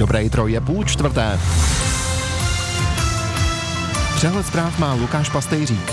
Dobré jitro, je 3:30. Přehled zpráv má Lukáš Pastejřík.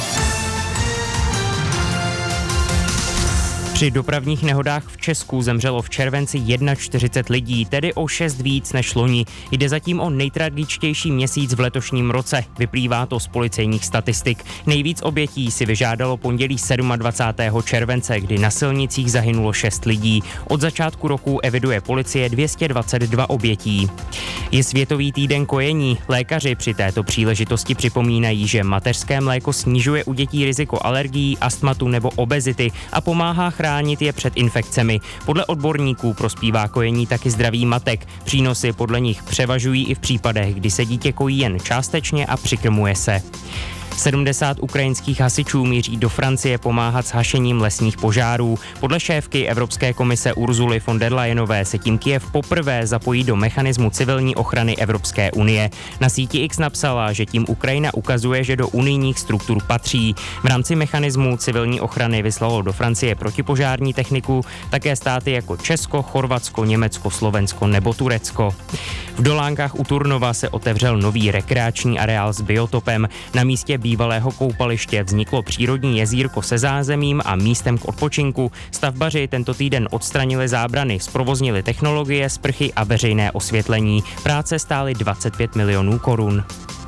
Při dopravních nehodách v Česku zemřelo v červenci 41 lidí, tedy o 6 víc než loni. Jde zatím o nejtragičtější měsíc v letošním roce. Vyplývá to z policejních statistik. Nejvíc obětí si vyžádalo pondělí 27. července, kdy na silnicích zahynulo 6 lidí. Od začátku roku eviduje policie 222 obětí. Je Světový týden kojení. Lékaři při této příležitosti připomínají, že mateřské mléko snižuje u dětí riziko alergií, astmatu nebo obezity a pomáhá chránit je před infekcemi. Podle odborníků prospívá kojení taky zdraví matek. Přínosy podle nich převažují i v případech, kdy se dítě kojí jen částečně a přikrmuje se. 70 ukrajinských hasičů míří do Francie pomáhat s hašením lesních požárů. Podle šéfky Evropské komise Ursuly von der Leyenové se tím Kyjev poprvé zapojí do mechanismu civilní ochrany Evropské unie. Na síti X napsala, že tím Ukrajina ukazuje, že do unijních struktur patří. V rámci mechanismu civilní ochrany vyslalo do Francie protipožární techniku také státy jako Česko, Chorvatsko, Německo, Slovensko nebo Turecko. V Dolánkách u Turnova se otevřel nový rekreační areál s biotopem. Na místě bývalého koupaliště vzniklo přírodní jezírko se zázemím a místem k odpočinku. Stavbaři tento týden odstranili zábrany, zprovoznili technologie, sprchy a veřejné osvětlení. Práce stály 25 milionů korun.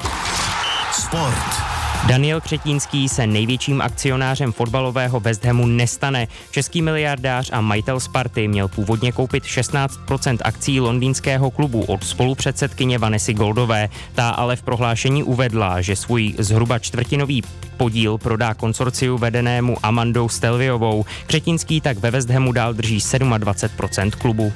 Sport. Daniel Křetínský se největším akcionářem fotbalového West Hamu nestane. Český miliardář a majitel Sparty měl původně koupit 16% akcí londýnského klubu od spolupředsedkyně Vanessy Goldové. Ta ale v prohlášení uvedla, že svůj zhruba čtvrtinový podíl prodá konsorciu vedenému Amandou Stelviovou. Křetínský tak ve West Hamu dál drží 27% klubu.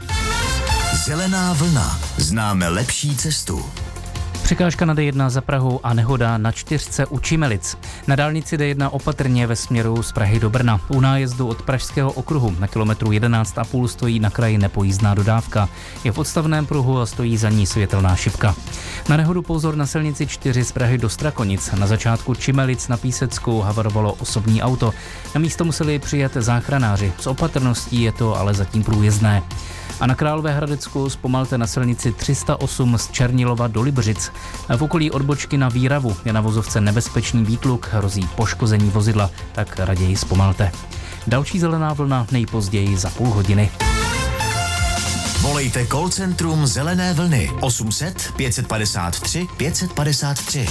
Zelená vlna. Známe lepší cestu. Překážka na D1 za Prahou a nehoda na 4 u Čimelic. Na dálnici D1 opatrně ve směru z Prahy do Brna. U nájezdu od Pražského okruhu na kilometru 11,5 stojí na kraji nepojízdná dodávka. Je v odstavném pruhu a stojí za ní světelná šipka. Na nehodu pozor na silnici 4 z Prahy do Strakonic. Na začátku Čimelic na Píseckou havarovalo osobní auto. Na místo museli přijet záchranáři. S opatrností je to ale zatím průjezdné. A na Královéhradecku zpomalte na silnici 308 z Černilova do Libřic. V okolí odbočky na Výravu je na vozovce nebezpečný výtluk, hrozí poškození vozidla, tak raději zpomalte. Další zelená vlna nejpozději za půl hodiny. Volejte call centrum Zelené vlny 800 553 553.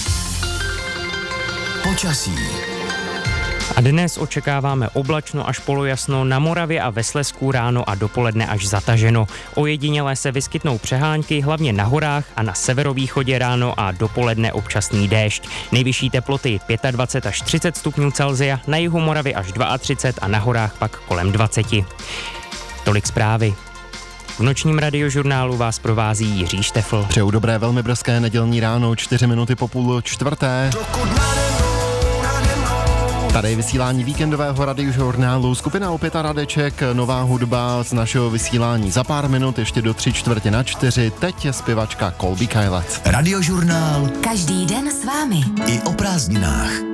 Počasí. A dnes očekáváme oblačno až polojasno, na Moravě a ve Slezsku ráno a dopoledne až zataženo. Ojediněle se vyskytnou přehánky, hlavně na horách a na severovýchodě ráno a dopoledne občasný déšť. Nejvyšší teploty 25 až 30 stupňů Celsia, na jihu Moravy až 32 a na horách pak kolem 20. Tolik zprávy. V nočním radiožurnálu vás provází Jiří Štefl. Přeju dobré, velmi brzké nedělní ráno, 4 minuty po 3:30. Tady vysílání víkendového radiožurnálu, skupina Opěta Radeček, nová hudba z našeho vysílání za pár minut, ještě do 3:45, teď je zpěvačka Colby Kylet. Radiožurnál. Každý den s vámi. I o prázdninách.